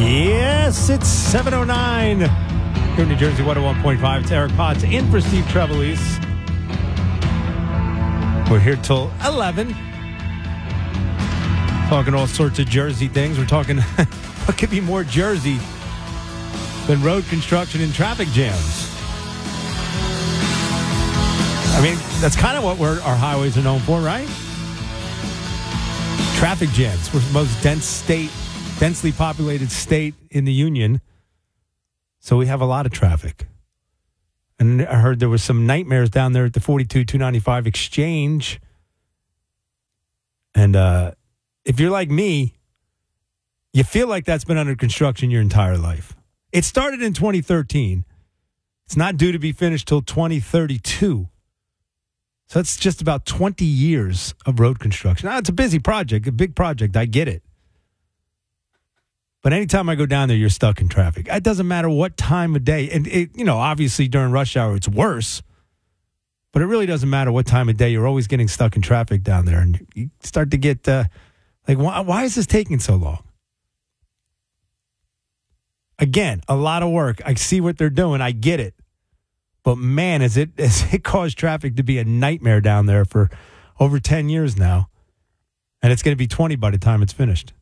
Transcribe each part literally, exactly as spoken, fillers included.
Yes, it's seven oh nine here in New Jersey, one oh one point five. It's Eric Potts in for Steve Trevelise. We're here till eleven. Talking all sorts of Jersey things. We're talking what could be more Jersey than road construction and traffic jams. I mean, that's kind of what we're, our highways are known for, right? Traffic jams. We're the most dense state, densely populated state in the union. So we have a lot of traffic. And I heard there was some nightmares down there at the forty-two two ninety-five exchange. And uh, if you're like me, you feel like that's been under construction your entire life. It started in twenty thirteen. It's not due to be finished till twenty thirty-two. So it's just about twenty years of road construction. Now, it's a busy project, a big project. I get it. But anytime I go down there, you're stuck in traffic. It doesn't matter what time of day. And, it, you know, obviously during rush hour, it's worse. But it really doesn't matter what time of day. You're always getting stuck in traffic down there. And you start to get, uh, like, why, why is this taking so long? Again, a lot of work. I see what they're doing. I get it. But, man, is it, is it caused traffic to be a nightmare down there for over ten years now. And it's going to be twenty by the time it's finished.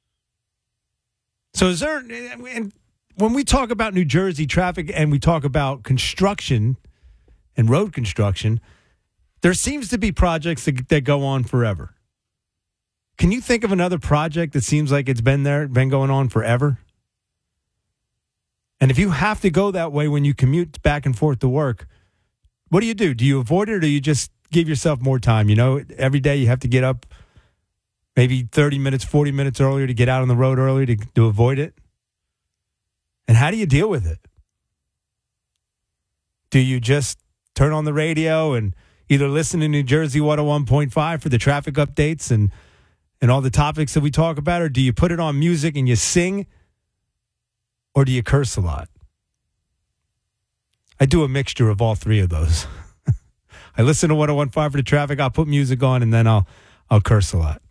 So is there, and when we talk about New Jersey traffic and we talk about construction and road construction, there seems to be projects that, that go on forever. Can you think of another project that seems like it's been there, been going on forever? And if you have to go that way when you commute back and forth to work, what do you do? Do you avoid it or do you just give yourself more time? You know, every day you have to get up maybe thirty minutes, forty minutes earlier to get out on the road earlier to, to avoid it. And how do you deal with it? Do you just turn on the radio and either listen to New Jersey one oh one point five for the traffic updates and, and all the topics that we talk about? Or do you put it on music and you sing? Or do you curse a lot? I do a mixture of all three of those. I listen to one oh one point five for the traffic. I'll put music on and then I'll I'll curse a lot.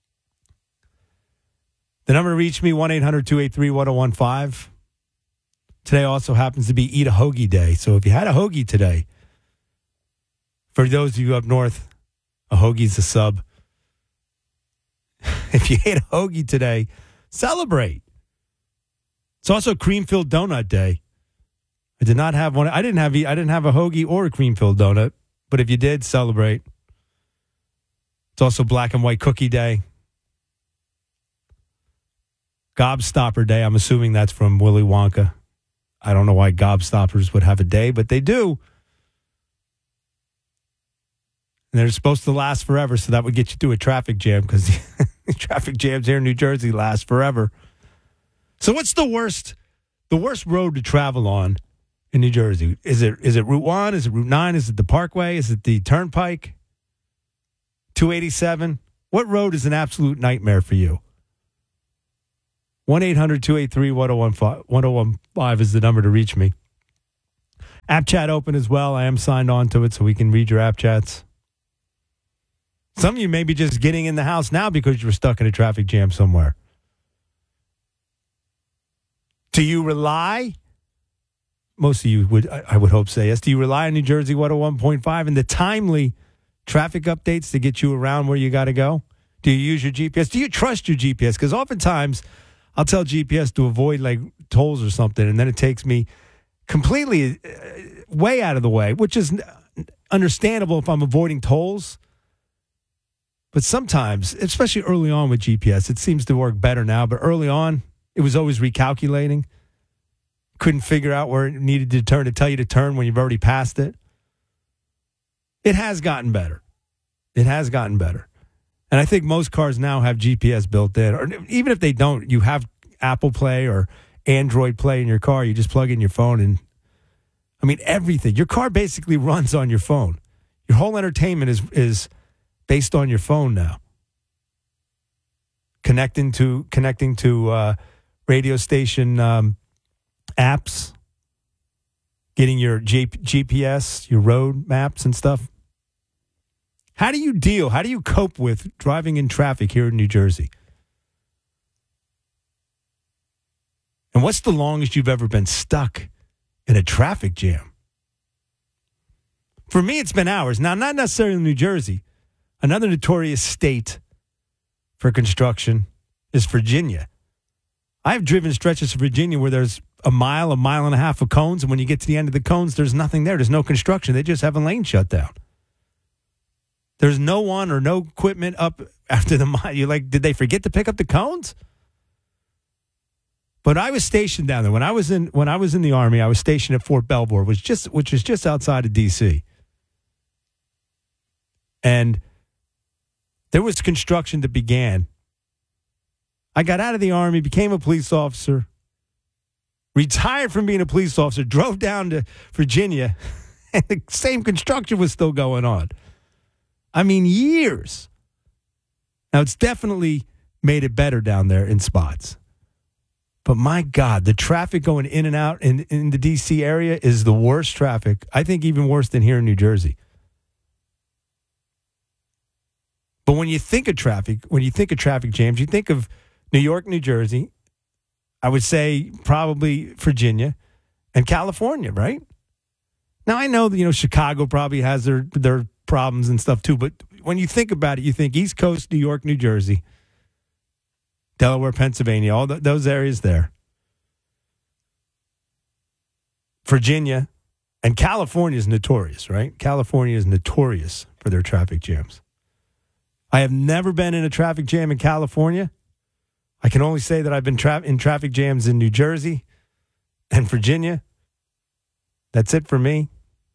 The number to reach me, one eight hundred two eight three one oh one five. Today also happens to be Eat a Hoagie Day. So if you had a hoagie today, for those of you up north, a hoagie's a sub. If you ate a hoagie today, celebrate. It's also Cream-Filled Donut Day. I did not have one. I didn't have I didn't have a hoagie or a cream-filled donut. But if you did, celebrate. It's also Black and White Cookie Day. Gobstopper Day. I'm assuming that's from Willy Wonka. I don't know why gobstoppers would have a day, but they do. And they're supposed to last forever, so that would get you through a traffic jam because traffic jams here in New Jersey last forever. So what's the worst the worst road to travel on in New Jersey? Is it is it Route one? Is it Route nine? Is it the Parkway? Is it the Turnpike? two eighty-seven? What road is an absolute nightmare for you? one eight hundred two eight three one oh one five is the number to reach me. App chat open as well. I am signed on to it so we can read your app chats. Some of you may be just getting in the house now because you were stuck in a traffic jam somewhere. Do you rely, most of you would, I would hope say yes, do you rely on New Jersey one oh one point five and the timely traffic updates to get you around where you got to go? Do you use your G P S? Do you trust your G P S? Because oftentimes I'll tell G P S to avoid like tolls or something, and then it takes me completely uh, way out of the way, which is understandable if I'm avoiding tolls. But sometimes, especially early on with G P S, it seems to work better now, but early on, it was always recalculating. Couldn't figure out where it needed to turn to tell you to turn when you've already passed it. It has gotten better. It has gotten better. And I think most cars now have G P S built in. Or even if they don't, you have Apple Play or Android Play in your car. You just plug in your phone and, I mean, everything. Your car basically runs on your phone. Your whole entertainment is is based on your phone now. Connecting to, connecting to, uh, radio station um, apps, getting your G- GPS, your road maps and stuff. How do you deal? How do you cope with driving in traffic here in New Jersey? And what's the longest you've ever been stuck in a traffic jam? For me, it's been hours. Now, not necessarily in New Jersey. Another notorious state for construction is Virginia. I've driven stretches of Virginia where there's a mile, a mile and a half of cones, and when you get to the end of the cones, there's nothing there. There's no construction. They just have a lane shut down. There's no one or no equipment up after the mile. You're like, did they forget to pick up the cones? But I was stationed down there. When I was in when I was in the Army, I was stationed at Fort Belvoir, which just which is just outside of D C. And there was construction that began. I got out of the Army, became a police officer, retired from being a police officer, drove down to Virginia, and the same construction was still going on. I mean, years. Now, it's definitely made it better down there in spots. But my God, the traffic going in and out in, in the D C area is the worst traffic. I think even worse than here in New Jersey. But when you think of traffic, when you think of traffic jams, you think of New York, New Jersey, I would say probably Virginia and California, right? Now, I know that, you know, Chicago probably has their, their problems and stuff too, but when you think about it, you think East Coast, New York, New Jersey, Delaware, Pennsylvania, all the, those areas there. Virginia and California is notorious, right? California is notorious for their traffic jams. I have never been in a traffic jam in California. I can only say that I've been tra- in traffic jams in New Jersey and Virginia. That's it for me.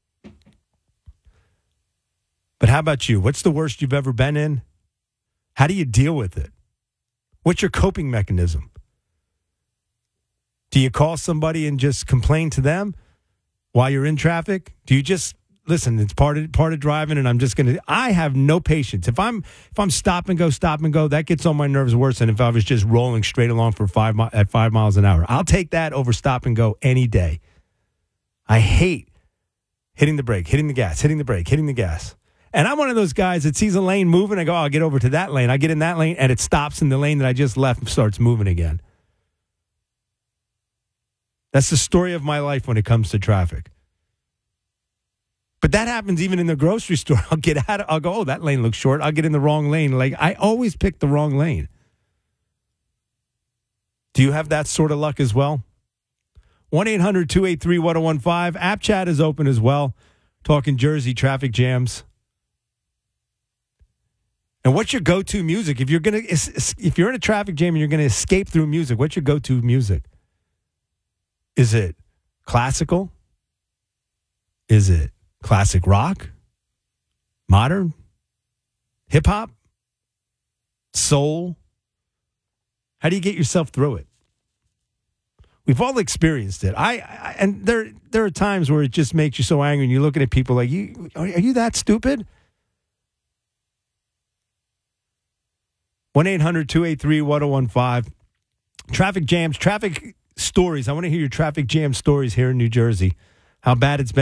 But how about you? What's the worst you've ever been in? How do you deal with it? What's your coping mechanism? Do you call somebody and just complain to them while you're in traffic? Do you just listen? It's part of part of driving, and I'm just gonna. I have no patience. If I'm if I'm stop and go, stop and go, that gets on my nerves worse than if I was just rolling straight along for five mi- at five miles an hour. I'll take that over stop and go any day. I hate hitting the brake, hitting the gas, hitting the brake, hitting the gas. And I'm one of those guys that sees a lane moving. I go, oh, I'll get over to that lane. I get in that lane, and it stops in the lane that I just left and starts moving again. That's the story of my life when it comes to traffic. But that happens even in the grocery store. I'll get out. Of, I'll go, oh, that lane looks short. I'll get in the wrong lane. Like, I always pick the wrong lane. Do you have that sort of luck as well? one eight hundred two eight three one oh one five. App chat is open as well. Talking Jersey traffic jams. And what's your go-to music? If you're gonna, if you're in a traffic jam and you're gonna escape through music, what's your go-to music? Is it classical? Is it classic rock? Modern? Hip hop? Soul? How do you get yourself through it? We've all experienced it. I, I and there there are times where it just makes you so angry, and you're looking at people like, you are you that stupid? one eight hundred two eight three one oh one five. Traffic jams, traffic stories. I want to hear your traffic jam stories here in New Jersey. How bad it's been.